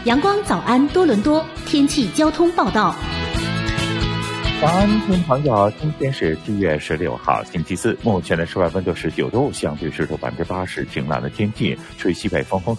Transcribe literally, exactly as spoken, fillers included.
阳光早安多伦多天气交通报道。 早安，听众朋友，今天是七月十六号，星期四，目前的室外温度是九度，相对湿度百分之八十，晴朗的天气，吹西北风，风